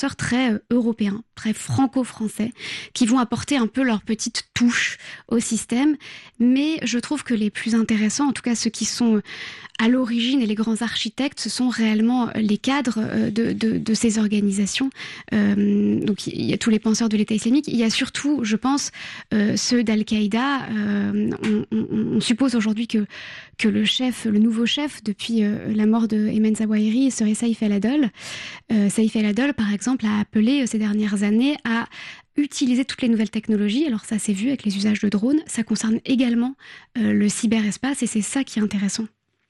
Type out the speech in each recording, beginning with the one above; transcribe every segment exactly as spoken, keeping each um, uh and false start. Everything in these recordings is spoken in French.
penseurs très euh, européens, très franco-français, qui vont apporter un peu leur petite touche au système. Mais je trouve que les plus intéressants, en tout cas ceux qui sont à l'origine et les grands architectes, ce sont réellement les cadres de, de, de ces organisations. Euh, donc il y a tous les penseurs de l'État islamique. Il y a surtout, je pense, euh, ceux d'Al-Qaïda. Euh, on, on, on suppose aujourd'hui que, que le chef, le nouveau chef, depuis euh, la mort de Ayman Zawahiri, serait Saïf el-Adol. Euh, Saïf el-Adol, par exemple, a appelé euh, ces dernières années à utiliser toutes les nouvelles technologies. Alors ça s'est vu avec les usages de drones. Ça concerne également euh, le cyberespace et c'est ça qui est intéressant.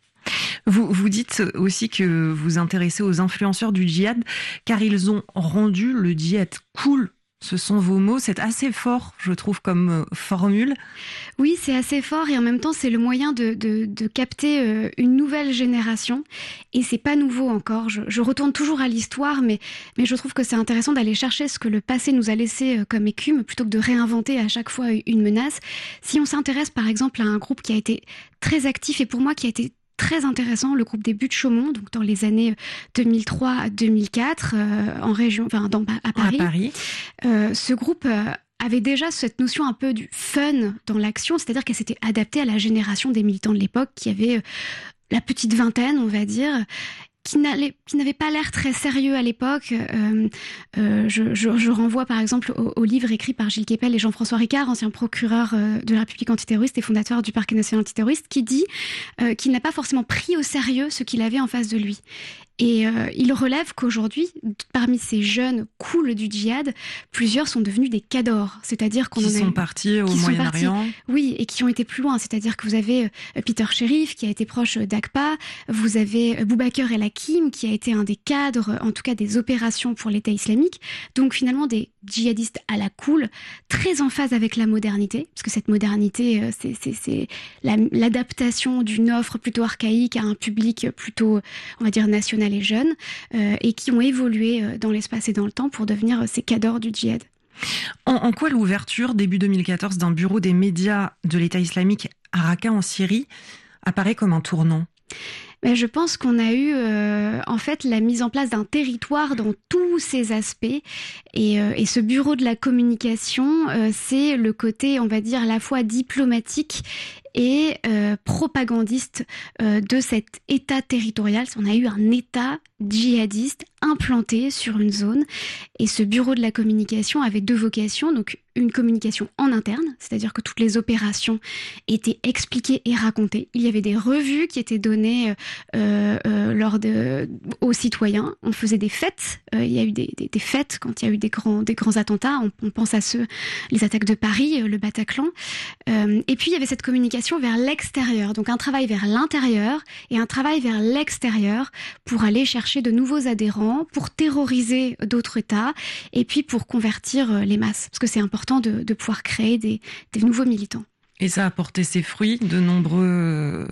Vous, vous dites aussi que vous intéressez aux influenceurs du djihad car ils ont rendu le djihad cool. Ce sont vos mots, c'est assez fort, je trouve, comme formule. Oui, c'est assez fort et en même temps, c'est le moyen de, de, de capter euh, une nouvelle génération. Et c'est pas nouveau encore. Je, je retourne toujours à l'histoire, mais, mais je trouve que c'est intéressant d'aller chercher ce que le passé nous a laissé euh, comme écume, plutôt que de réinventer à chaque fois une menace. Si on s'intéresse, par exemple, à un groupe qui a été très actif et pour moi qui a été très intéressant, le groupe des Buttes Chaumont, donc dans les années deux mille trois à deux mille quatre, euh, en région, enfin dans, à Paris. À Paris. Euh, ce groupe euh, avait déjà cette notion un peu du fun dans l'action, c'est-à-dire qu'elle s'était adaptée à la génération des militants de l'époque qui avait euh, la petite vingtaine, on va dire, qui n'allait, qui n'avait pas l'air très sérieux à l'époque. Euh, euh, je, je, je renvoie par exemple au, au livre écrit par Gilles Kepel et Jean-François Ricard, ancien procureur euh, de la République antiterroriste et fondateur du parquet national antiterroriste, qui dit euh, qu'il n'a pas forcément pris au sérieux ce qu'il avait en face de lui. Et euh, il relève qu'aujourd'hui, parmi ces jeunes cools du djihad, plusieurs sont devenus des cadors, c'est-à-dire qu'on qui en a sont eu, partis au qui sont Moyen-Orient. partis, oui, et qui ont été plus loin. C'est-à-dire que vous avez euh, Peter Sherif qui a été proche d'A Q P A, vous avez euh, Boubacar El Hakim qui a été un des cadres, en tout cas des opérations pour l'État islamique. Donc finalement des djihadistes à la cool, très en phase avec la modernité, parce que cette modernité, euh, c'est, c'est, c'est la, l'adaptation d'une offre plutôt archaïque à un public plutôt, on va dire, national et jeunes, euh, et qui ont évolué dans l'espace et dans le temps pour devenir ces cadors du djihad. En, en quoi l'ouverture, début deux mille quatorze, d'un bureau des médias de l'État islamique à Raqqa en Syrie apparaît comme un tournant ? Mais je pense qu'on a eu euh, en fait la mise en place d'un territoire dans tous ses aspects et, euh, et ce bureau de la communication, euh, c'est le côté, on va dire, à la fois diplomatique et euh, propagandiste euh, de cet État territorial. On a eu un État djihadiste implanté sur une zone et ce bureau de la communication avait deux vocations, donc une communication en interne, c'est-à-dire que toutes les opérations étaient expliquées et racontées. Il y avait des revues qui étaient données euh, euh, lors de, aux citoyens. On faisait des fêtes. Euh, il y a eu des, des, des fêtes quand il y a eu des grands, des grands attentats. On, on pense à ceux, les attaques de Paris, le Bataclan. Euh, et puis il y avait cette communication vers l'extérieur, donc un travail vers l'intérieur et un travail vers l'extérieur pour aller chercher de nouveaux adhérents, pour terroriser d'autres États et puis pour convertir les masses, parce que c'est important de, de pouvoir créer des, des nouveaux militants. Et ça a porté ses fruits, de nombreux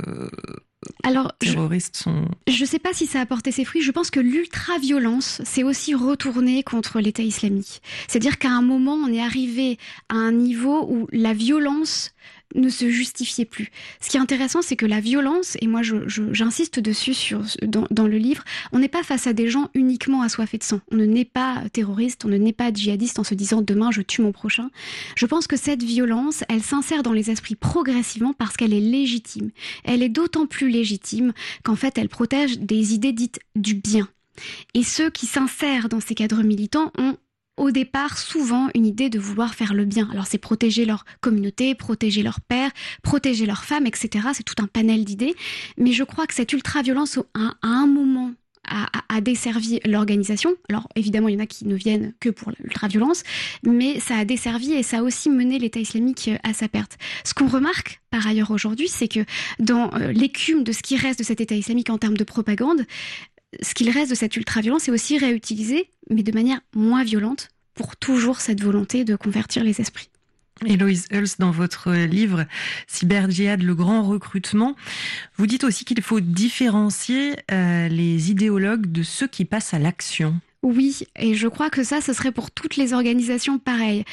Alors, terroristes je, sont... Je ne sais pas si ça a porté ses fruits, je pense que l'ultra-violence s'est aussi retournée contre l'État islamique. C'est-à-dire qu'à un moment, on est arrivé à un niveau où la violence ne se justifiait plus. Ce qui est intéressant, c'est que la violence, et moi je, je, j'insiste dessus sur, dans, dans le livre, on n'est pas face à des gens uniquement assoiffés de sang. On ne naît pas terroriste, on ne naît pas djihadiste en se disant demain je tue mon prochain. Je pense que cette violence, elle s'insère dans les esprits progressivement parce qu'elle est légitime. Elle est d'autant plus légitime qu'en fait elle protège des idées dites du bien. Et ceux qui s'insèrent dans ces cadres militants ont au départ, souvent, une idée de vouloir faire le bien. Alors, c'est protéger leur communauté, protéger leurs pères, protéger leurs femmes, et cetera. C'est tout un panel d'idées. Mais je crois que cette ultra-violence, à, à un moment, a, a, a desservi l'organisation. Alors, évidemment, il y en a qui ne viennent que pour l'ultra-violence, mais ça a desservi et ça a aussi mené l'État islamique à sa perte. Ce qu'on remarque, par ailleurs, aujourd'hui, c'est que dans euh, l'écume de ce qui reste de cet État islamique en termes de propagande, ce qu'il reste de cette ultra-violence est aussi réutilisé, mais de manière moins violente, pour toujours cette volonté de convertir les esprits. Héloïse Hulse, dans votre livre « Cyber-djihad, le grand recrutement », vous dites aussi qu'il faut différencier euh, les idéologues de ceux qui passent à l'action. Oui, et je crois que ça, ce serait pour toutes les organisations pareilles.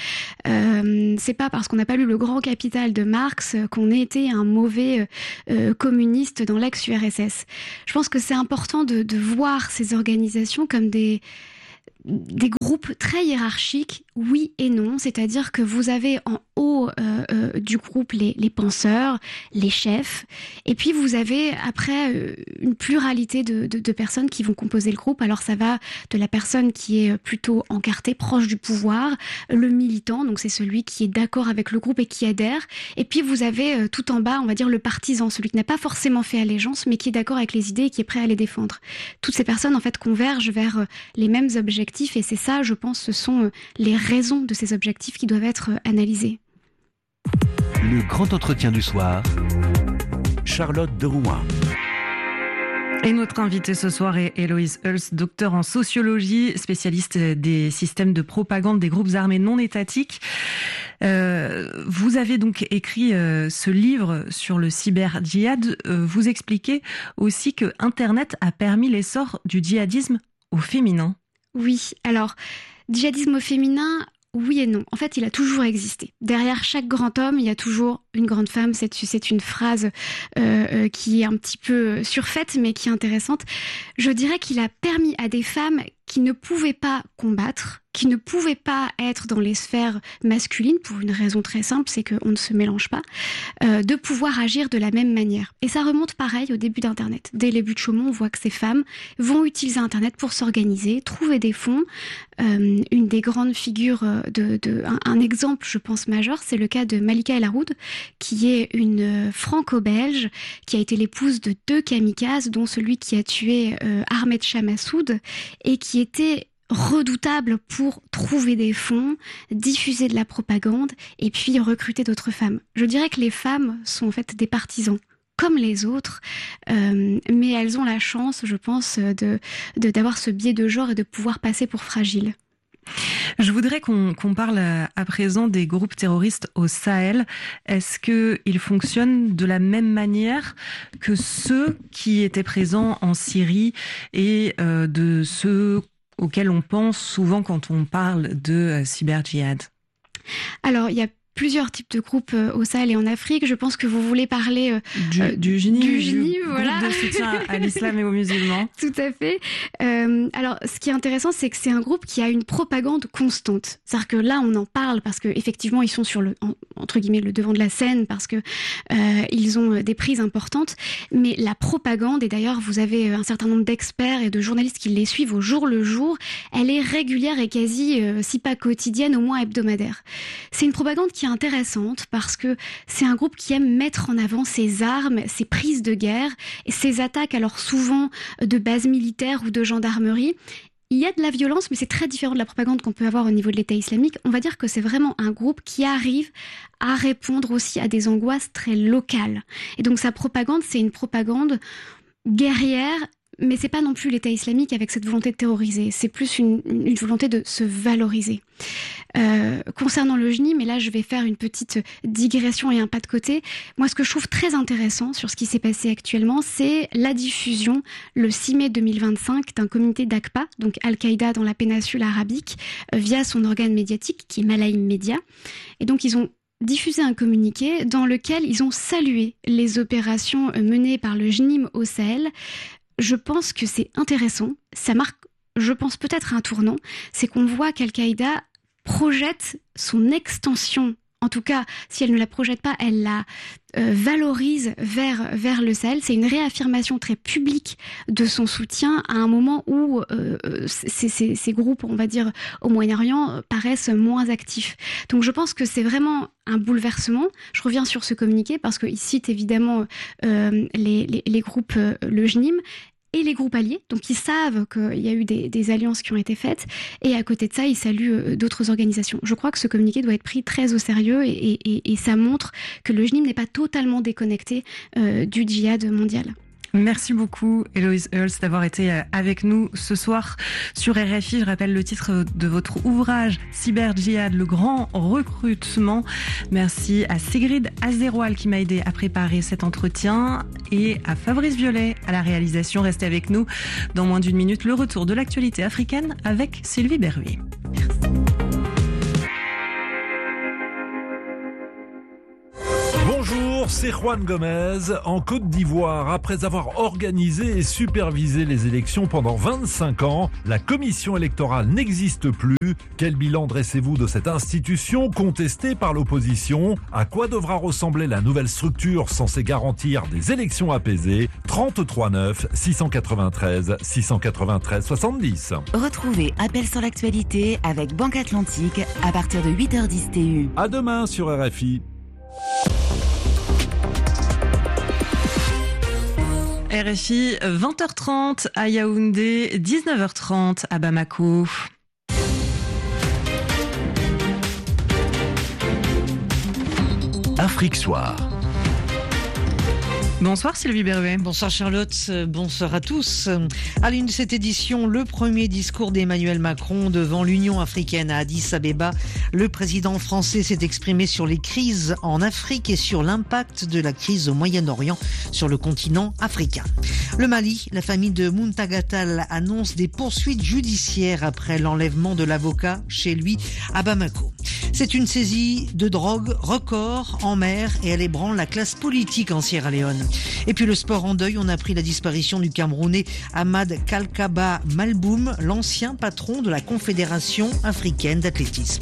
Euh, c'est pas parce qu'on n'a pas lu Le Grand Capital de Marx qu'on ait été un mauvais euh, communiste dans l'ex-U R S S. Je pense que c'est important de, de voir ces organisations comme des des groupes très hiérarchiques, oui et non. C'est-à-dire que vous avez en haut euh, euh, du groupe les, les penseurs, les chefs, et puis vous avez après euh, une pluralité de, de, de personnes qui vont composer le groupe. Alors ça va de la personne qui est plutôt encartée, proche du pouvoir, le militant, donc c'est celui qui est d'accord avec le groupe et qui adhère, et puis vous avez euh, tout en bas, on va dire le partisan, celui qui n'a pas forcément fait allégeance, mais qui est d'accord avec les idées et qui est prêt à les défendre. Toutes ces personnes en fait convergent vers euh, les mêmes objectifs, et c'est ça, je pense, ce sont euh, les raisons de ces objectifs qui doivent être euh, analysées. Le grand entretien du soir, Charlotte de Rouen. Et notre invitée ce soir est Héloïse Hulst, docteur en sociologie, spécialiste des systèmes de propagande des groupes armés non étatiques. Euh, vous avez donc écrit euh, ce livre sur le cyber-djihad. Euh, vous expliquez aussi que Internet a permis l'essor du djihadisme au féminin. Oui, alors, djihadisme au féminin, oui et non. En fait, il a toujours existé. Derrière chaque grand homme, il y a toujours une grande femme. C'est, c'est une phrase euh, euh, qui est un petit peu surfaite, mais qui est intéressante. Je dirais qu'il a permis à des femmes qui ne pouvaient pas combattre, qui ne pouvaient pas être dans les sphères masculines, pour une raison très simple, c'est qu'on ne se mélange pas, euh, de pouvoir agir de la même manière. Et ça remonte pareil au début d'Internet. Dès les buts de Chaumont, on voit que ces femmes vont utiliser Internet pour s'organiser, trouver des fonds. Euh, une des grandes figures, de, de un, un exemple, je pense, majeur, c'est le cas de Malika El Haroud, qui est une franco-belge, qui a été l'épouse de deux kamikazes, dont celui qui a tué euh, Ahmed Shah Massoud, et qui était redoutable pour trouver des fonds, diffuser de la propagande et puis recruter d'autres femmes. Je dirais que les femmes sont en fait des partisans comme les autres, euh, mais elles ont la chance, je pense, de, de, d'avoir ce biais de genre et de pouvoir passer pour fragiles. Je voudrais qu'on, qu'on parle à présent des groupes terroristes au Sahel. Est-ce qu'ils fonctionnent de la même manière que ceux qui étaient présents en Syrie et euh, de ceux auxquels on pense souvent quand on parle de euh, cyber-djihad? Alors, il y a plusieurs types de groupes au Sahel et en Afrique. Je pense que vous voulez parler euh, du, du J N I, du, J N I, du voilà. groupe de soutien à l'islam et aux musulmans. Tout à fait. Euh, alors, ce qui est intéressant, c'est que c'est un groupe qui a une propagande constante. C'est-à-dire que là, on en parle parce que effectivement, ils sont sur le en, entre guillemets le devant de la scène parce que euh, ils ont des prises importantes. Mais la propagande, et d'ailleurs, vous avez un certain nombre d'experts et de journalistes qui les suivent au jour le jour. Elle est régulière et quasi, euh, si pas quotidienne, au moins hebdomadaire. C'est une propagande qui intéressante parce que c'est un groupe qui aime mettre en avant ses armes, ses prises de guerre et ses attaques, alors souvent de bases militaires ou de gendarmerie. Il y a de la violence, mais c'est très différent de la propagande qu'on peut avoir au niveau de l'État islamique. On va dire que c'est vraiment un groupe qui arrive à répondre aussi à des angoisses très locales. Et donc sa propagande, c'est une propagande guerrière, mais c'est pas non plus l'État islamique avec cette volonté de terroriser. C'est plus une, une volonté de se valoriser. Euh, concernant le J N I, mais là je vais faire une petite digression et un pas de côté. Moi, ce que je trouve très intéressant sur ce qui s'est passé actuellement, c'est la diffusion le six mai deux mille vingt-cinq d'un communiqué d'A Q P A, donc Al-Qaïda dans la péninsule arabique, euh, via son organe médiatique qui est Malaim Media. Et donc ils ont diffusé un communiqué dans lequel ils ont salué les opérations menées par le J N I M au Sahel. Je pense que c'est intéressant. Ça marque, je pense, peut-être un tournant. C'est qu'on voit qu'Al-Qaïda projette son extension. En tout cas, si elle ne la projette pas, elle la euh, valorise vers, vers le Sahel. C'est une réaffirmation très publique de son soutien à un moment où euh, ces, ces, ces groupes, on va dire, au Moyen-Orient, paraissent moins actifs. Donc je pense que c'est vraiment un bouleversement. Je reviens sur ce communiqué parce qu'il cite évidemment euh, les, les, les groupes, euh, le J N I M, et les groupes alliés, donc ils savent qu'il y a eu des, des alliances qui ont été faites, et à côté de ça, ils saluent d'autres organisations. Je crois que ce communiqué doit être pris très au sérieux, et, et, et ça montre que le J N I M n'est pas totalement déconnecté euh, du djihad mondial. Merci beaucoup, Héloïse Hulst, d'avoir été avec nous ce soir sur R F I. Je rappelle le titre de votre ouvrage, Cyber-Djihad, le grand recrutement. Merci à Sigrid Azéroal qui m'a aidé à préparer cet entretien et à Fabrice Violet à la réalisation. Restez avec nous. Dans moins d'une minute, le retour de l'actualité africaine avec Sylvie Berruet. Merci. Bonjour, Bonjour, c'est Juan Gomez en Côte d'Ivoire. Après avoir organisé et supervisé les élections pendant vingt-cinq ans, la commission électorale n'existe plus. Quel bilan dressez-vous de cette institution contestée par l'opposition? À quoi devra ressembler la nouvelle structure censée garantir des élections apaisées? trente-trois neuf, six cent quatre-vingt-treize, six cent quatre-vingt-treize, soixante-dix. Retrouvez Appel sur l'actualité avec Banque Atlantique à partir de huit heures dix T U. À demain sur R F I. R F I, vingt heures trente à Yaoundé, dix-neuf heures trente à Bamako. Afrique Soir. Bonsoir Sylvie Berruet. Bonsoir Charlotte, bonsoir à tous. À l'une de cette édition, le premier discours d'Emmanuel Macron devant l'Union africaine à Addis Abeba. Le président français s'est exprimé sur les crises en Afrique et sur l'impact de la crise au Moyen-Orient sur le continent africain. Le Mali, la famille de Muntagatal annonce des poursuites judiciaires après l'enlèvement de l'avocat chez lui à Bamako. C'est une saisie de drogue record en mer et elle ébranle la classe politique en Sierra Leone. Et puis le sport en deuil, on a appris la disparition du Camerounais Ahmad Kalkaba Malboum, l'ancien patron de la Confédération africaine d'athlétisme.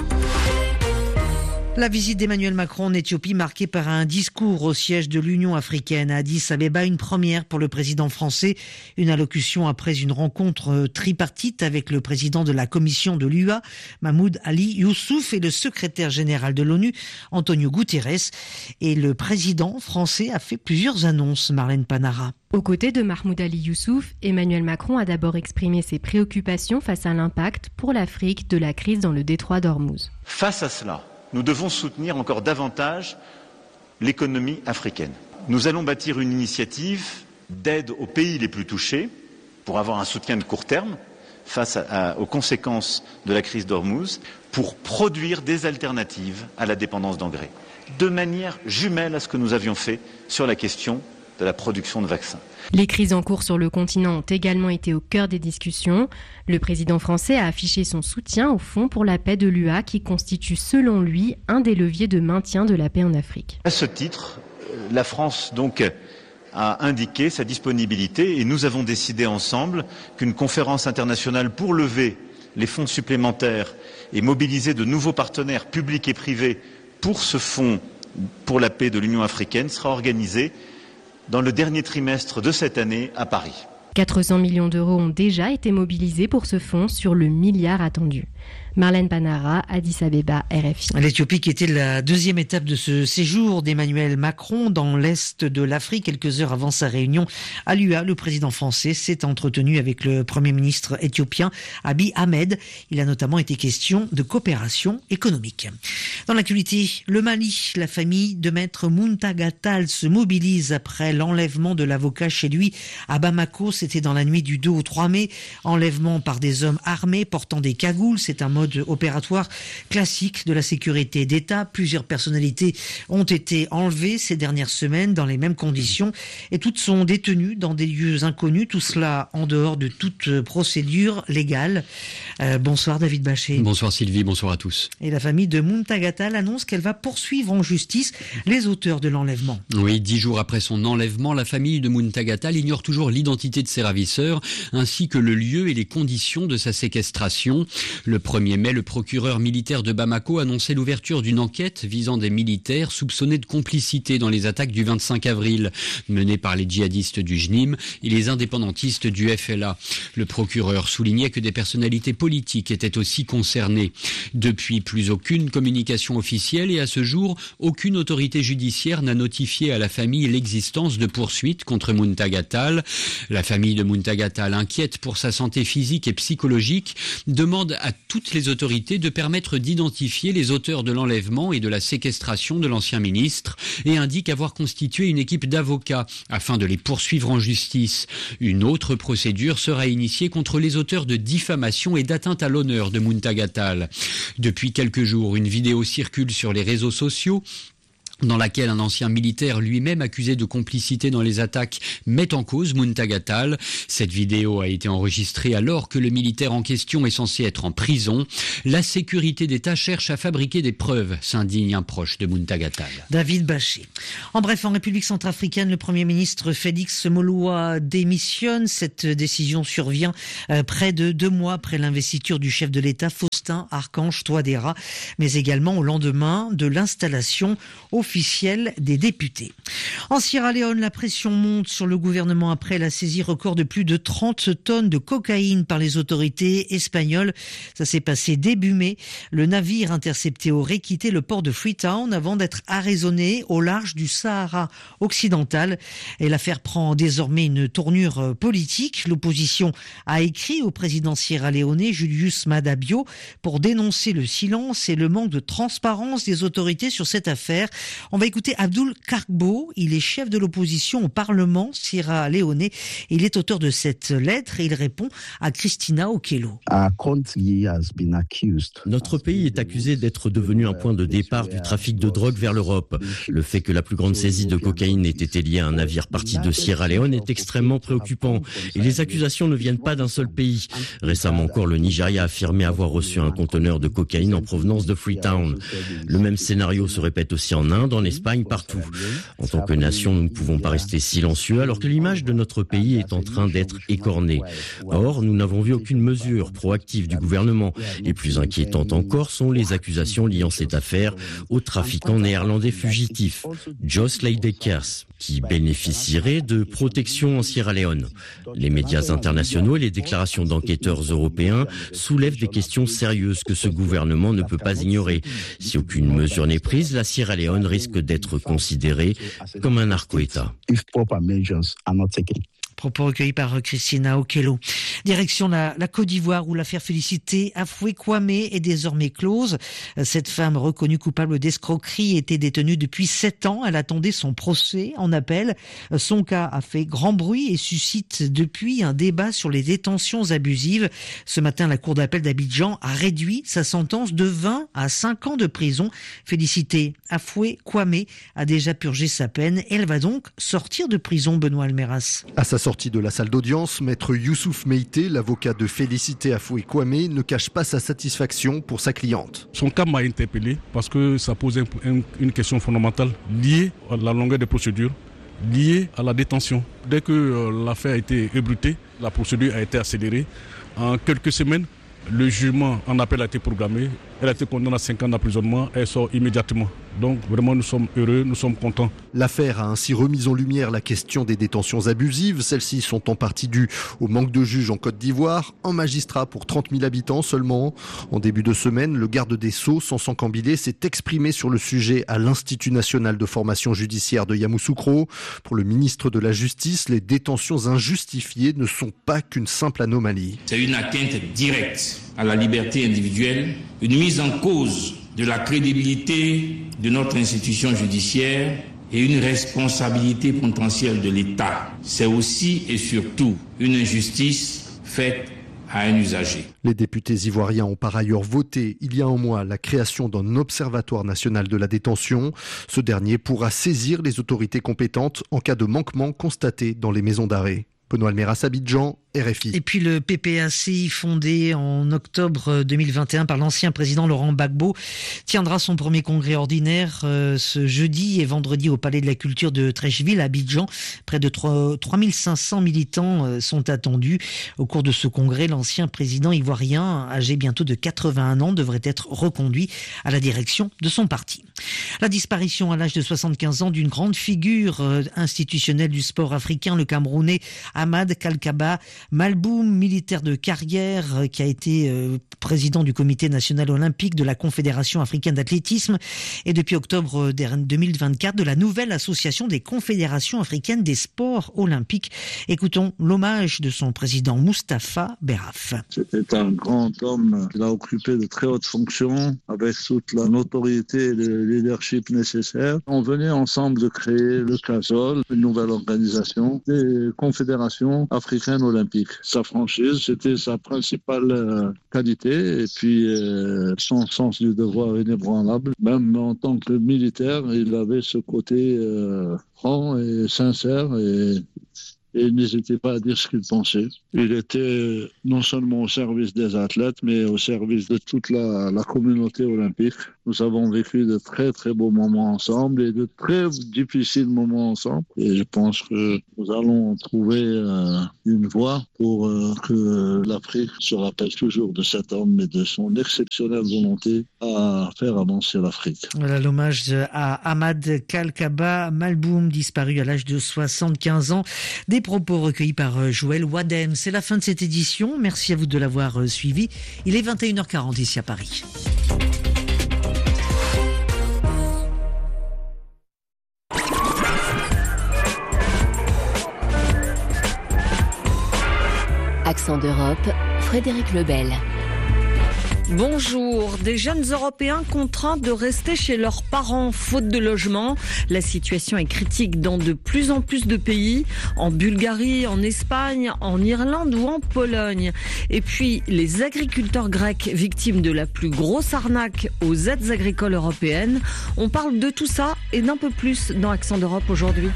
La visite d'Emmanuel Macron en Éthiopie marquée par un discours au siège de l'Union africaine à Addis Abeba, une première pour le président français. Une allocution après une rencontre tripartite avec le président de la commission de l'U A, Mahmoud Ali Youssouf, et le secrétaire général de l'ONU, Antonio Guterres. Et le président français a fait plusieurs annonces, Marlène Panara. Aux côtés de Mahmoud Ali Youssouf, Emmanuel Macron a d'abord exprimé ses préoccupations face à l'impact pour l'Afrique de la crise dans le détroit d'Ormuz. Face à cela, nous devons soutenir encore davantage l'économie africaine. Nous allons bâtir une initiative d'aide aux pays les plus touchés pour avoir un soutien de court terme face à, à, aux conséquences de la crise d'Ormuz, pour produire des alternatives à la dépendance d'engrais, de manière jumelle à ce que nous avions fait sur la question de la production de vaccins. Les crises en cours sur le continent ont également été au cœur des discussions. Le président français a affiché son soutien au Fonds pour la paix de l'U A qui constitue selon lui un des leviers de maintien de la paix en Afrique. À ce titre, la France donc a indiqué sa disponibilité et nous avons décidé ensemble qu'une conférence internationale pour lever les fonds supplémentaires et mobiliser de nouveaux partenaires publics et privés pour ce fonds pour la paix de l'Union africaine sera organisée dans le dernier trimestre de cette année à Paris. quatre cents millions d'euros ont déjà été mobilisés pour ce fonds sur le milliard attendu. Marlène Panara, Addis Abeba, R F I. L'Éthiopie qui était la deuxième étape de ce séjour d'Emmanuel Macron dans l'est de l'Afrique. Quelques heures avant sa réunion à l'U A, le président français s'est entretenu avec le premier ministre éthiopien Abiy Ahmed. Il a notamment été question de coopération économique. Dans l'actualité, le Mali, la famille de maître Muntagatal se mobilise après l'enlèvement de l'avocat chez lui à Bamako. C'était dans la nuit du deux au trois mai. Enlèvement par des hommes armés portant des cagoules. C'est un mode opératoire classique de la sécurité d'État. Plusieurs personnalités ont été enlevées ces dernières semaines dans les mêmes conditions et toutes sont détenues dans des lieux inconnus, tout cela en dehors de toute procédure légale. Euh, bonsoir David Bachet. Bonsoir Sylvie, bonsoir à tous. Et la famille de Muntagatal annonce qu'elle va poursuivre en justice les auteurs de l'enlèvement. Oui, dix jours après son enlèvement, la famille de Muntagatal ignore toujours l'identité de ses ravisseurs ainsi que le lieu et les conditions de sa séquestration. Le premier mai, le procureur militaire de Bamako annonçait l'ouverture d'une enquête visant des militaires soupçonnés de complicité dans les attaques du vingt-cinq avril, menées par les djihadistes du J N I M et les indépendantistes du F L A. Le procureur soulignait que des personnalités politiques étaient aussi concernées. Depuis, plus aucune communication officielle et à ce jour, aucune autorité judiciaire n'a notifié à la famille l'existence de poursuites contre Muntagatal. La famille de Muntagatal, inquiète pour sa santé physique et psychologique, demande à toutes les autorités de permettre d'identifier les auteurs de l'enlèvement et de la séquestration de l'ancien ministre et indique avoir constitué une équipe d'avocats afin de les poursuivre en justice. Une autre procédure sera initiée contre les auteurs de diffamation et d'atteinte à l'honneur de Muntagatal. Depuis quelques jours, une vidéo circule sur les réseaux sociaux dans laquelle un ancien militaire lui-même accusé de complicité dans les attaques met en cause Muntagatal. Cette vidéo a été enregistrée alors que le militaire en question est censé être en prison. La sécurité d'État cherche à fabriquer des preuves, s'indigne un proche de Muntagatal. David Bachet. En bref, en République centrafricaine, le Premier ministre Félix Moloa démissionne. Cette décision survient près de deux mois après l'investiture du chef de l'État, Faustin Archange Touadéra, mais également au lendemain de l'installation officielle des députés. En Sierra Leone, la pression monte sur le gouvernement après la saisie record de plus de trente tonnes de cocaïne par les autorités espagnoles. Ça s'est passé début mai. Le navire intercepté aurait quitté le port de Freetown avant d'être arraisonné au large du Sahara occidental. Et l'affaire prend désormais une tournure politique. L'opposition a écrit au président sierra-léonais Julius Maada Bio pour dénoncer le silence et le manque de transparence des autorités sur cette affaire. On va écouter Abdoul Kargbo. Il est chef de l'opposition au Parlement sierra-léonais. Il est auteur de cette lettre et il répond à Christina Okello. Notre pays est accusé d'être devenu un point de départ du trafic de drogue vers l'Europe. Le fait que la plus grande saisie de cocaïne ait été liée à un navire parti de Sierra Leone est extrêmement préoccupant. Et les accusations ne viennent pas d'un seul pays. Récemment encore, le Nigeria a affirmé avoir reçu un conteneur de cocaïne en provenance de Freetown. Le même scénario se répète aussi en Inde, en Espagne, partout. En tant que nation, nous ne pouvons pas rester silencieux alors que l'image de notre pays est en train d'être écornée. Or, nous n'avons vu aucune mesure proactive du gouvernement. Et plus inquiétantes encore sont les accusations liant cette affaire au trafiquant néerlandais fugitif, Jos Leidekers, qui bénéficierait de protection en Sierra Leone. Les médias internationaux et les déclarations d'enquêteurs européens soulèvent des questions sérieuses que ce gouvernement ne peut pas ignorer. Si aucune mesure n'est prise, la Sierra Leone risque d'être considérée comme un narco-État. Propos recueillis par Christina Okello. Direction la, la Côte d'Ivoire où l'affaire Félicité Afoué-Kwame est désormais close. Cette femme reconnue coupable d'escroquerie était détenue depuis sept ans. Elle attendait son procès en appel. Son cas a fait grand bruit et suscite depuis un débat sur les détentions abusives. Ce matin, la cour d'appel d'Abidjan a réduit sa sentence de vingt à cinq ans de prison. Félicité Afoué-Kwame a déjà purgé sa peine. Elle va donc sortir de prison, Benoît Almeras. À sa sortie de la salle d'audience, maître Youssouf Meïté, l'avocat de Félicité Afoué-Kwame, ne cache pas sa satisfaction pour sa cliente. Son cas m'a interpellé parce que ça pose un, un, une question fondamentale liée à la longueur des procédures, liée à la détention. Dès que euh, l'affaire a été ébrutée, la procédure a été accélérée. En quelques semaines, le jugement en appel a été programmé. Elle a été condamnée à cinq ans d'emprisonnement. Elle sort immédiatement. Donc vraiment, nous sommes heureux, nous sommes contents. L'affaire a ainsi remis en lumière la question des détentions abusives. Celles-ci sont en partie dues au manque de juges en Côte d'Ivoire. Un magistrat pour trente mille habitants seulement. En début de semaine, le garde des Sceaux, Sansan Cambilé, s'est exprimé sur le sujet à l'Institut national de formation judiciaire de Yamoussoukro. Pour le ministre de la Justice, les détentions injustifiées ne sont pas qu'une simple anomalie. C'est une atteinte directe à la liberté individuelle, une mise en cause de la crédibilité de notre institution judiciaire et une responsabilité potentielle de l'État. C'est aussi et surtout une injustice faite à un usager. Les députés ivoiriens ont par ailleurs voté il y a un mois la création d'un observatoire national de la détention. Ce dernier pourra saisir les autorités compétentes en cas de manquement constaté dans les maisons d'arrêt. Benoît Almeras, Abidjan, R F I. Et puis le P P A C I, fondé en octobre deux mille vingt et un par l'ancien président Laurent Gbagbo, tiendra son premier congrès ordinaire euh, ce jeudi et vendredi au Palais de la Culture de Treichville, à Abidjan. Près de trois mille cinq cents militants euh, sont attendus. Au cours de ce congrès, l'ancien président ivoirien, âgé bientôt de quatre-vingt-un ans, devrait être reconduit à la direction de son parti. La disparition à l'âge de soixante-quinze ans d'une grande figure euh, institutionnelle du sport africain, le Camerounais Ahmad Kalkaba Malboum, militaire de carrière qui a été euh, président du comité national olympique de la Confédération africaine d'athlétisme et depuis octobre deux mille vingt-quatre de la nouvelle association des confédérations africaines des sports olympiques. Écoutons l'hommage de son président Moustapha Berraf. C'était un grand homme, il a occupé de très hautes fonctions avec toute la notoriété et le leadership nécessaire. On venait ensemble de créer le CASOL, une nouvelle organisation des confédérations africaines olympiques. Sa franchise, c'était sa principale euh, qualité intégrité et puis euh, son sens du devoir inébranlable. Même en tant que militaire, il avait ce côté euh, franc et sincère et, et il n'hésitait pas à dire ce qu'il pensait. Il était non seulement au service des athlètes, mais au service de toute la, la communauté olympique. Nous avons vécu de très très beaux moments ensemble et de très difficiles moments ensemble. Et je pense que nous allons trouver euh, une voie pour euh, que l'Afrique se rappelle toujours de cet homme et de son exceptionnelle volonté à faire avancer l'Afrique. Voilà l'hommage à Ahmad Kalkaba Malboum, disparu à l'âge de soixante-quinze ans. Des propos recueillis par Joël Wadem. C'est la fin de cette édition. Merci à vous de l'avoir suivi. Il est vingt et une heures quarante ici à Paris. Accent d'Europe, Frédéric Lebel. Bonjour. Des jeunes Européens contraints de rester chez leurs parents faute de logement. La situation est critique dans de plus en plus de pays, en Bulgarie, en Espagne, en Irlande ou en Pologne. Et puis, les agriculteurs grecs victimes de la plus grosse arnaque aux aides agricoles européennes. On parle de tout ça et d'un peu plus dans Accent d'Europe aujourd'hui.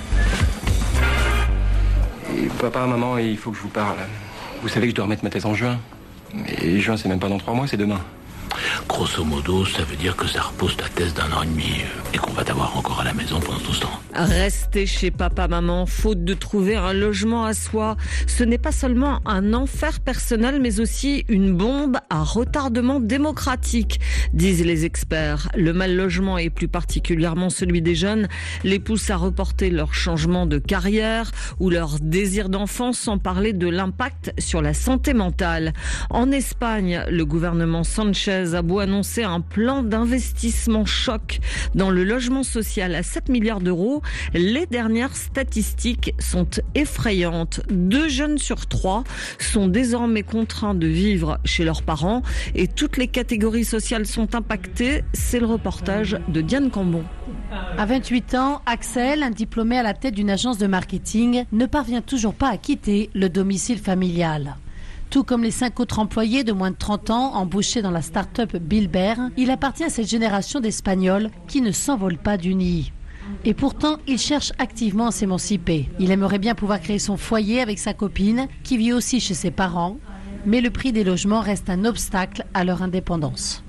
Et papa, maman, il faut que je vous parle. Vous savez que je dois remettre ma thèse en juin. Mais juin, c'est même pas dans trois mois, c'est demain. Grosso modo, ça veut dire que ça repose ta thèse d'un an et demi et qu'on va t'avoir encore à la maison pendant tout ce temps. Rester chez papa-maman, faute de trouver un logement à soi, ce n'est pas seulement un enfer personnel, mais aussi une bombe à retardement démocratique, disent les experts. Le mal-logement, et plus particulièrement celui des jeunes, les pousse à reporter leur changement de carrière ou leur désir d'enfant, sans parler de l'impact sur la santé mentale. En Espagne, le gouvernement Sanchez a beau annoncer un plan d'investissement choc dans le logement social à sept milliards d'euros, les dernières statistiques sont effrayantes. Deux jeunes sur trois sont désormais contraints de vivre chez leurs parents et toutes les catégories sociales sont impactées. C'est le reportage de Diane Cambon. À vingt-huit ans, Axel, un diplômé à la tête d'une agence de marketing, ne parvient toujours pas à quitter le domicile familial. Tout comme les cinq autres employés de moins de trente ans embauchés dans la start-up Bilber, il appartient à cette génération d'Espagnols qui ne s'envolent pas du nid. Et pourtant, il cherche activement à s'émanciper. Il aimerait bien pouvoir créer son foyer avec sa copine, qui vit aussi chez ses parents, mais le prix des logements reste un obstacle à leur indépendance.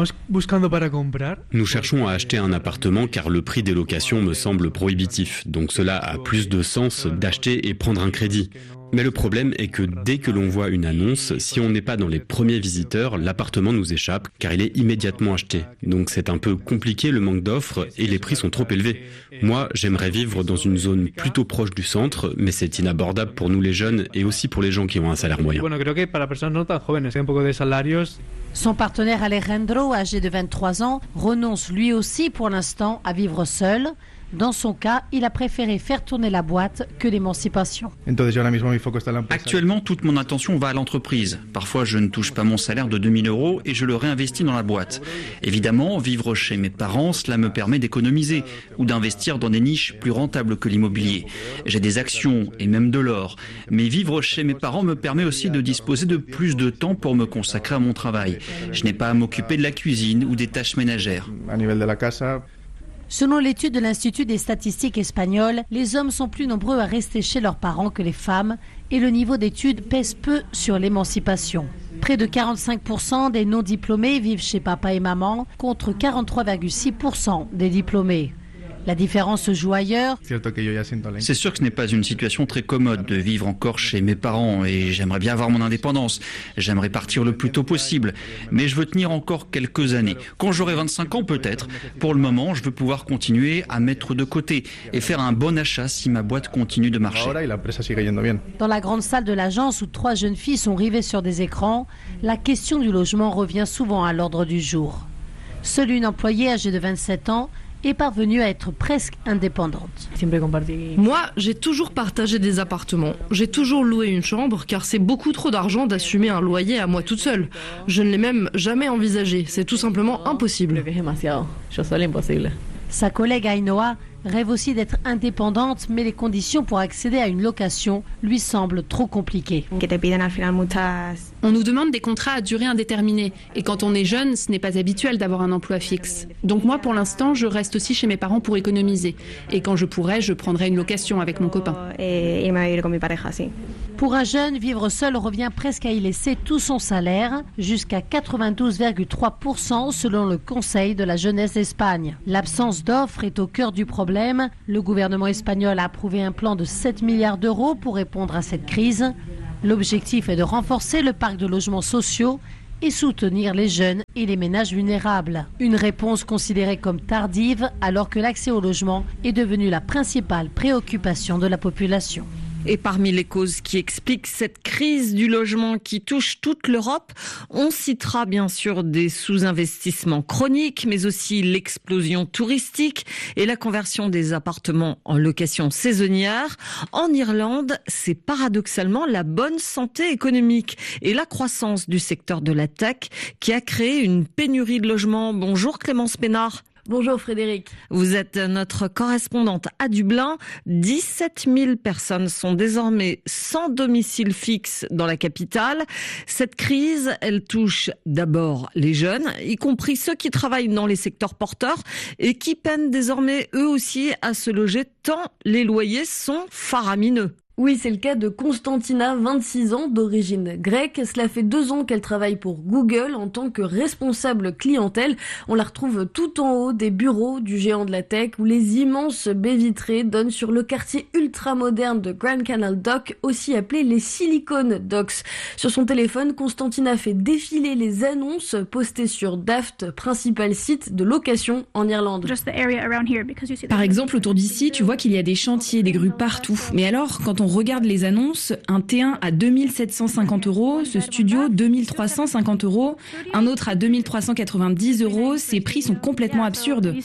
Nous cherchons à acheter un appartement car le prix des locations me semble prohibitif. Donc cela a plus de sens d'acheter et prendre un crédit. Mais le problème est que dès que l'on voit une annonce, si on n'est pas dans les premiers visiteurs, l'appartement nous échappe car il est immédiatement acheté. Donc c'est un peu compliqué le manque d'offres et les prix sont trop élevés. Moi, j'aimerais vivre dans une zone plutôt proche du centre, mais c'est inabordable pour nous les jeunes et aussi pour les gens qui ont un salaire moyen. Son partenaire Alejandro, âgé de vingt-trois ans, renonce lui aussi pour l'instant à vivre seul. Dans son cas, il a préféré faire tourner la boîte que l'émancipation. Actuellement, toute mon attention va à l'entreprise. Parfois, je ne touche pas mon salaire de deux mille euros et je le réinvestis dans la boîte. Évidemment, vivre chez mes parents, cela me permet d'économiser ou d'investir dans des niches plus rentables que l'immobilier. J'ai des actions et même de l'or. Mais vivre chez mes parents me permet aussi de disposer de plus de temps pour me consacrer à mon travail. Je n'ai pas à m'occuper de la cuisine ou des tâches ménagères. Selon l'étude de l'Institut des statistiques espagnoles, les hommes sont plus nombreux à rester chez leurs parents que les femmes et le niveau d'études pèse peu sur l'émancipation. Près de quarante-cinq pour cent des non-diplômés vivent chez papa et maman contre quarante-trois virgule six pour cent des diplômés. La différence se joue ailleurs. C'est sûr que ce n'est pas une situation très commode de vivre encore chez mes parents et j'aimerais bien avoir mon indépendance. J'aimerais partir le plus tôt possible, mais je veux tenir encore quelques années. Quand j'aurai vingt-cinq ans peut-être. Pour le moment, je veux pouvoir continuer à mettre de côté et faire un bon achat si ma boîte continue de marcher. Dans la grande salle de l'agence où trois jeunes filles sont rivées sur des écrans, la question du logement revient souvent à l'ordre du jour. Seule une employée âgée de vingt-sept ans est parvenue à être presque indépendante. Moi, j'ai toujours partagé des appartements. J'ai toujours loué une chambre car c'est beaucoup trop d'argent d'assumer un loyer à moi toute seule. Je ne l'ai même jamais envisagé. C'est tout simplement impossible. Sa collègue Ainhoa rêve aussi d'être indépendante, mais les conditions pour accéder à une location lui semblent trop compliquées. On nous demande des contrats à durée indéterminée. Et quand on est jeune, ce n'est pas habituel d'avoir un emploi fixe. Donc moi, pour l'instant, je reste aussi chez mes parents pour économiser. Et quand je pourrai, je prendrai une location avec mon copain. Pour un jeune, vivre seul revient presque à y laisser tout son salaire, jusqu'à quatre-vingt-douze virgule trois pour cent selon le Conseil de la jeunesse d'Espagne. L'absence d'offres est au cœur du problème. Le gouvernement espagnol a approuvé un plan de sept milliards d'euros pour répondre à cette crise. L'objectif est de renforcer le parc de logements sociaux et soutenir les jeunes et les ménages vulnérables. Une réponse considérée comme tardive alors que l'accès au logement est devenu la principale préoccupation de la population. Et parmi les causes qui expliquent cette crise du logement qui touche toute l'Europe, on citera bien sûr des sous-investissements chroniques, mais aussi l'explosion touristique et la conversion des appartements en location saisonnière. En Irlande, c'est paradoxalement la bonne santé économique et la croissance du secteur de la tech qui a créé une pénurie de logements. Bonjour Clémence Pénard. Bonjour Frédéric. Vous êtes notre correspondante à Dublin. dix-sept mille personnes sont désormais sans domicile fixe dans la capitale. Cette crise, elle touche d'abord les jeunes, y compris ceux qui travaillent dans les secteurs porteurs et qui peinent désormais eux aussi à se loger tant les loyers sont faramineux. Oui, c'est le cas de Constantina, vingt-six ans, d'origine grecque. Cela fait deux ans qu'elle travaille pour Google en tant que responsable clientèle. On la retrouve tout en haut des bureaux du géant de la tech où les immenses baies vitrées donnent sur le quartier ultra-moderne de Grand Canal Dock, aussi appelé les Silicon Docks. Sur son téléphone, Constantina fait défiler les annonces postées sur Daft, principal site de location en Irlande. Par exemple, autour d'ici, tu vois qu'il y a des chantiers, des grues partout. Mais alors, quand on On regarde les annonces, un T un à deux mille sept cent cinquante euros, ce studio deux mille trois cent cinquante euros, un autre à deux mille trois cent quatre-vingt-dix euros, ces prix sont complètement absurdes.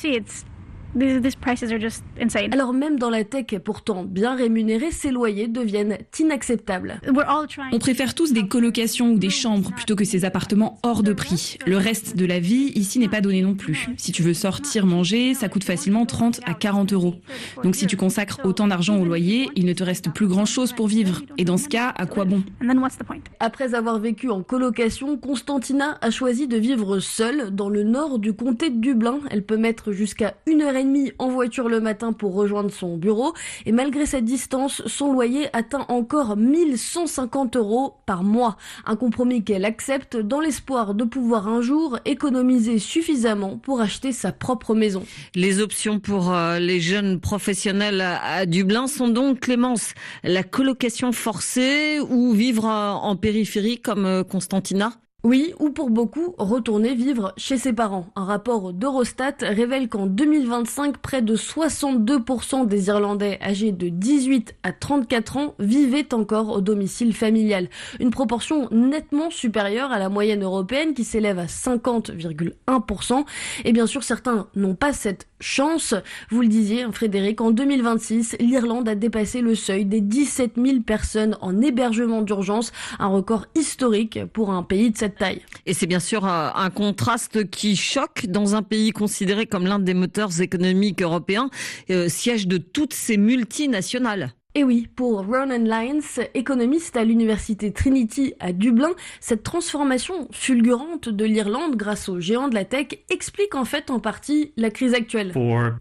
Alors même dans la tech pourtant bien rémunérée, ces loyers deviennent inacceptables. On préfère tous des colocations ou des chambres plutôt que ces appartements hors de prix. Le reste de la vie ici n'est pas donné non plus. Si tu veux sortir manger, ça coûte facilement trente à quarante euros. Donc si tu consacres autant d'argent au loyer, il ne te reste plus grand chose pour vivre. Et dans ce cas, à quoi bon ? Après avoir vécu en colocation, Constantina a choisi de vivre seule dans le nord du comté de Dublin. Elle peut mettre jusqu'à une heure et demie en voiture le matin pour rejoindre son bureau. Et malgré cette distance, son loyer atteint encore mille cent cinquante euros par mois. Un compromis qu'elle accepte dans l'espoir de pouvoir un jour économiser suffisamment pour acheter sa propre maison. Les options pour euh, les jeunes professionnels à, à Dublin sont donc, Clémence, la colocation forcée ou vivre euh, en périphérie comme euh, Constantina ? Oui, ou pour beaucoup, retourner vivre chez ses parents. Un rapport d'Eurostat révèle qu'en deux mille vingt-cinq, près de soixante-deux pour cent des Irlandais âgés de dix-huit à trente-quatre ans vivaient encore au domicile familial. Une proportion nettement supérieure à la moyenne européenne qui s'élève à cinquante virgule un pour cent. Et bien sûr, certains n'ont pas cette chance. Vous le disiez, Frédéric, en deux mille vingt-six, l'Irlande a dépassé le seuil des dix-sept mille personnes en hébergement d'urgence, un record historique pour un pays de cette taille. Et c'est bien sûr un contraste qui choque dans un pays considéré comme l'un des moteurs économiques européens, euh, siège de toutes ces multinationales. Et oui, pour Ronan Lyons, économiste à l'université Trinity à Dublin, cette transformation fulgurante de l'Irlande grâce aux géants de la tech explique en fait en partie la crise actuelle.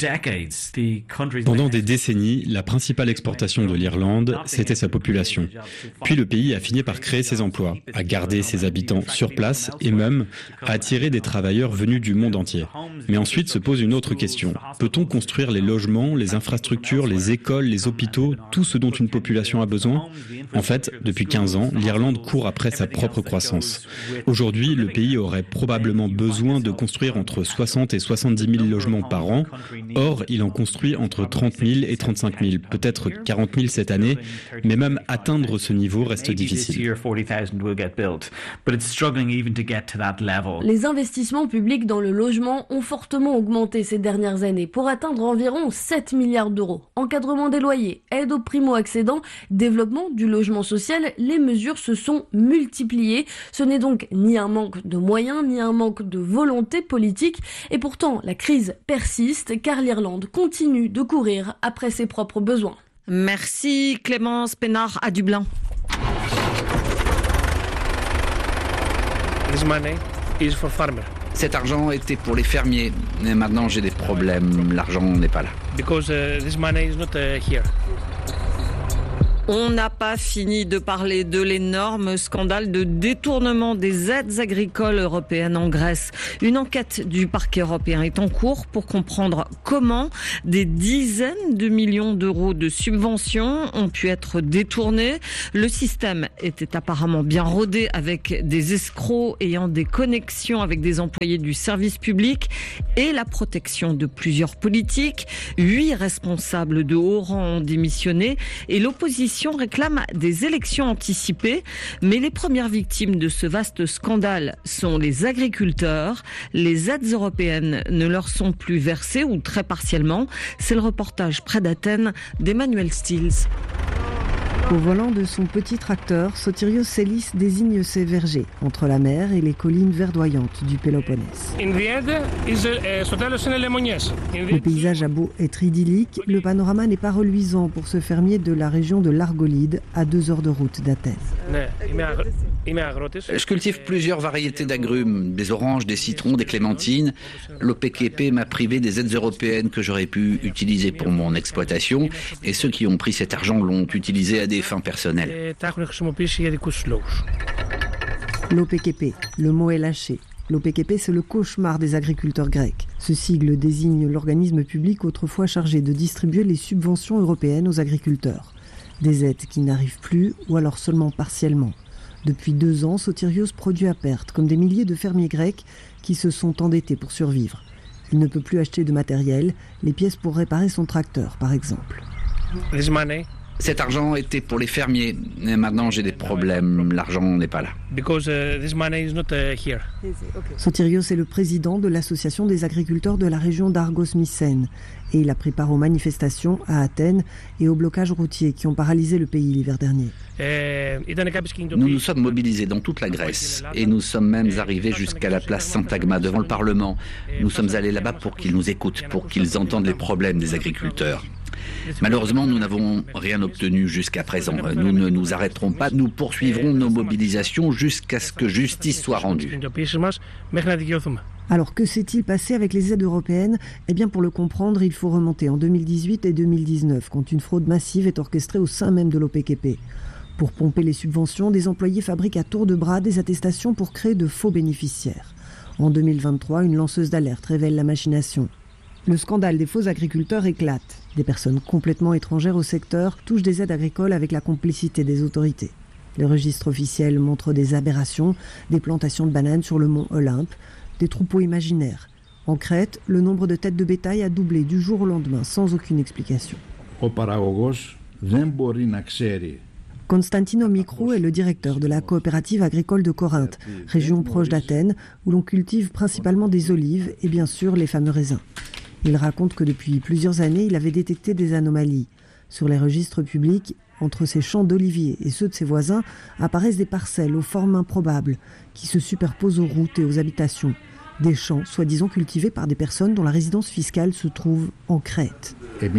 Pendant des décennies, la principale exportation de l'Irlande, c'était sa population. Puis le pays a fini par créer ses emplois, à garder ses habitants sur place et même à attirer des travailleurs venus du monde entier. Mais ensuite se pose une autre question. Peut-on construire les logements, les infrastructures, les écoles, les hôpitaux, tout ce dont une population a besoin? En fait, depuis quinze ans, l'Irlande court après sa propre croissance. Aujourd'hui, le pays aurait probablement besoin de construire entre soixante et soixante-dix mille logements par an. Or, il en construit entre trente mille et trente-cinq mille, peut-être quarante mille cette année, mais même atteindre ce niveau reste difficile. Les investissements publics dans le logement ont fortement augmenté ces dernières années pour atteindre environ sept milliards d'euros. Encadrement des loyers, aide aux primo-accédants, développement du logement social, les mesures se sont multipliées. Ce n'est donc ni un manque de moyens, ni un manque de volonté politique. Et pourtant, la crise persiste car l'Irlande continue de courir après ses propres besoins. Merci Clémence Pénard à Dublin. This money is for farmers. Cet argent était pour les fermiers, mais maintenant j'ai des problèmes, l'argent n'est pas là. Because uh, this money is not uh, here. On n'a pas fini de parler de l'énorme scandale de détournement des aides agricoles européennes en Grèce. Une enquête du parquet européen est en cours pour comprendre comment des dizaines de millions d'euros de subventions ont pu être détournés. Le système était apparemment bien rodé avec des escrocs ayant des connexions avec des employés du service public et la protection de plusieurs politiques. Huit responsables de haut rang ont démissionné et l'opposition réclame des élections anticipées, mais les premières victimes de ce vaste scandale sont les agriculteurs. Les aides européennes ne leur sont plus versées ou très partiellement. C'est le reportage près d'Athènes d'Emmanuel Stills. Au volant de son petit tracteur, Sotirios Selis désigne ses vergers, entre la mer et les collines verdoyantes du Péloponnèse. Le paysage a beau être idyllique, le panorama n'est pas reluisant pour ce fermier de la région de l'Argolide, à deux heures de route d'Athènes. Je cultive plusieurs variétés d'agrumes, des oranges, des citrons, des clémentines. L'O P K P m'a privé des aides européennes que j'aurais pu utiliser pour mon exploitation, et ceux qui ont pris cet argent l'ont utilisé à des fins personnelles. L'O P K P, le mot est lâché. L'O P K P, c'est le cauchemar des agriculteurs grecs. Ce sigle désigne l'organisme public autrefois chargé de distribuer les subventions européennes aux agriculteurs. Des aides qui n'arrivent plus ou alors seulement partiellement. Depuis deux ans, Sotirios produit à perte, comme des milliers de fermiers grecs qui se sont endettés pour survivre. Il ne peut plus acheter de matériel, les pièces pour réparer son tracteur, par exemple. Cet argent était pour les fermiers, mais maintenant j'ai des problèmes, l'argent n'est pas là. Because uh, this money is not uh, here. Sotirios est le président de l'association des agriculteurs de la région d'Argos-Mycène et il a pris part aux manifestations à Athènes et aux blocages routiers qui ont paralysé le pays l'hiver dernier. Nous nous sommes mobilisés dans toute la Grèce et nous sommes même arrivés jusqu'à la place Syntagma devant le Parlement. Nous sommes allés là-bas pour qu'ils nous écoutent, pour qu'ils entendent les problèmes des agriculteurs. Malheureusement, nous n'avons rien obtenu jusqu'à présent. Nous ne nous arrêterons pas, nous poursuivrons nos mobilisations jusqu'à ce que justice soit rendue. Alors que s'est-il passé avec les aides européennes ? Eh bien pour le comprendre, il faut remonter en deux mille dix-huit et deux mille dix-neuf, quand une fraude massive est orchestrée au sein même de l'O P K P. Pour pomper les subventions, des employés fabriquent à tour de bras des attestations pour créer de faux bénéficiaires. En deux mille vingt-trois, une lanceuse d'alerte révèle la machination. Le scandale des faux agriculteurs éclate. Des personnes complètement étrangères au secteur touchent des aides agricoles avec la complicité des autorités. Les registres officiels montrent des aberrations, des plantations de bananes sur le mont Olympe, des troupeaux imaginaires. En Crète, le nombre de têtes de bétail a doublé du jour au lendemain, sans aucune explication. Constantino Microu est le directeur de la coopérative agricole de Corinthe, région proche d'Athènes, où l'on cultive principalement des olives et bien sûr les fameux raisins. Il raconte que depuis plusieurs années, il avait détecté des anomalies. Sur les registres publics, entre ses champs d'oliviers et ceux de ses voisins, apparaissent des parcelles aux formes improbables qui se superposent aux routes et aux habitations. Des champs soi-disant cultivés par des personnes dont la résidence fiscale se trouve en Crète.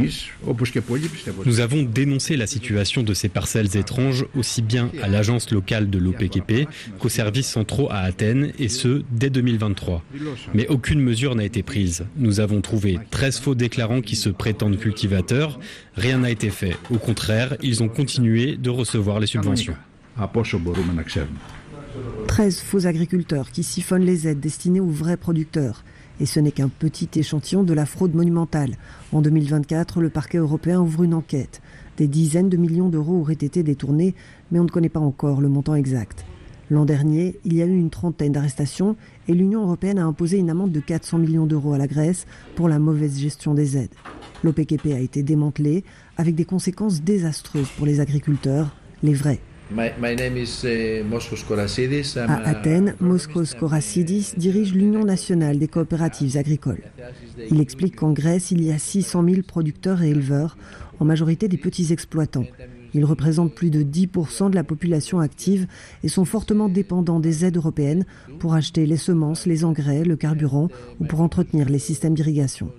Nous avons dénoncé la situation de ces parcelles étranges aussi bien à l'agence locale de l'O P K P qu'aux services centraux à Athènes, et ce, dès deux mille vingt-trois. Mais aucune mesure n'a été prise. Nous avons trouvé treize faux déclarants qui se prétendent cultivateurs. Rien n'a été fait. Au contraire, ils ont continué de recevoir les subventions. treize faux agriculteurs qui siphonnent les aides destinées aux vrais producteurs. Et ce n'est qu'un petit échantillon de la fraude monumentale. En deux mille vingt-quatre, le parquet européen ouvre une enquête. Des dizaines de millions d'euros auraient été détournés, mais on ne connaît pas encore le montant exact. L'an dernier, il y a eu une trentaine d'arrestations et l'Union européenne a imposé une amende de quatre cents millions d'euros à la Grèce pour la mauvaise gestion des aides. L'O P K P a été démantelé avec des conséquences désastreuses pour les agriculteurs, les vrais. À Athènes, Moskos Korasidis dirige l'Union nationale des coopératives agricoles. Il explique qu'en Grèce, il y a six cent mille producteurs et éleveurs, en majorité des petits exploitants. Ils représentent plus de dix pour cent de la population active et sont fortement dépendants des aides européennes pour acheter les semences, les engrais, le carburant ou pour entretenir les systèmes d'irrigation.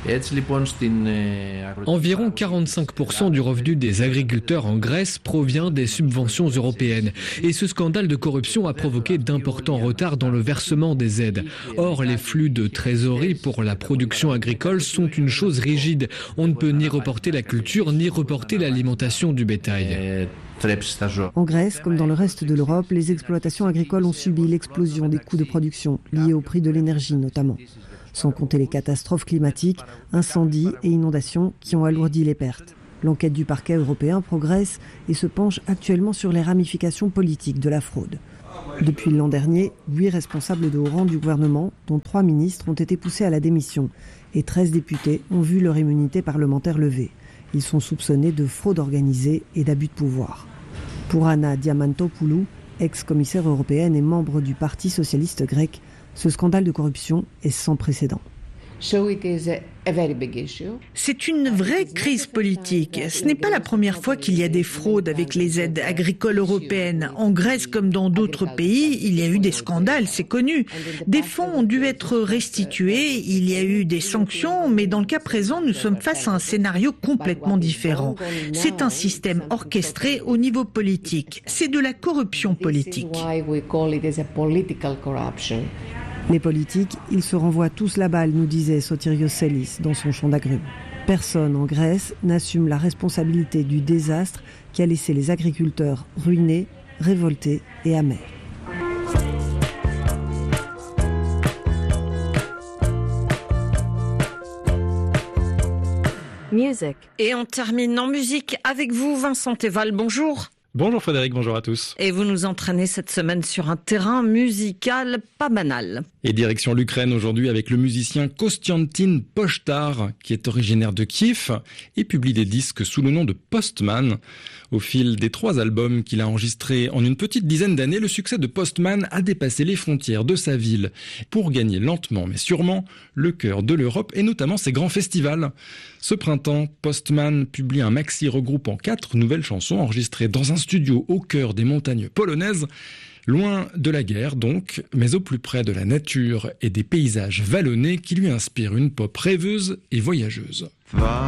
Environ quarante-cinq pour cent du revenu des agriculteurs en Grèce provient des subventions européennes. Et ce scandale de corruption a provoqué d'importants retards dans le versement des aides. Or, les flux de trésorerie pour la production agricole sont une chose rigide. On ne peut ni reporter la culture, ni reporter l'alimentation du bétail. En Grèce, comme dans le reste de l'Europe, les exploitations agricoles ont subi l'explosion des coûts de production, liés au prix de l'énergie notamment. Sans compter les catastrophes climatiques, incendies et inondations qui ont alourdi les pertes. L'enquête du parquet européen progresse et se penche actuellement sur les ramifications politiques de la fraude. Depuis l'an dernier, huit responsables de haut rang du gouvernement, dont trois ministres, ont été poussés à la démission et treize députés ont vu leur immunité parlementaire levée. Ils sont soupçonnés de fraude organisée et d'abus de pouvoir. Pour Anna Diamantopoulou, ex-commissaire européenne et membre du Parti socialiste grec, ce scandale de corruption est sans précédent. C'est une vraie crise politique. Ce n'est pas la première fois qu'il y a des fraudes avec les aides agricoles européennes. En Grèce comme dans d'autres pays, il y a eu des scandales, c'est connu. Des fonds ont dû être restitués, il y a eu des sanctions, mais dans le cas présent, nous sommes face à un scénario complètement différent. C'est un système orchestré au niveau politique. C'est de la corruption politique. Les politiques, ils se renvoient tous la balle, nous disait Sotirios Sellis dans son champ d'agrumes. Personne en Grèce n'assume la responsabilité du désastre qui a laissé les agriculteurs ruinés, révoltés et amers. Music. Et on termine en musique avec vous, Vincent Teval. Bonjour. Bonjour Frédéric, bonjour à tous. Et vous nous entraînez cette semaine sur un terrain musical pas banal. Et direction l'Ukraine aujourd'hui avec le musicien Kostiantin Pochtar, qui est originaire de Kiev et publie des disques sous le nom de Postman. Au fil des trois albums qu'il a enregistrés en une petite dizaine d'années, le succès de Postman a dépassé les frontières de sa ville pour gagner lentement mais sûrement le cœur de l'Europe et notamment ses grands festivals. Ce printemps, Postman publie un maxi regroupant quatre nouvelles chansons enregistrées dans un studio au cœur des montagnes polonaises. Loin de la guerre donc, mais au plus près de la nature et des paysages vallonnés qui lui inspirent une pop rêveuse et voyageuse.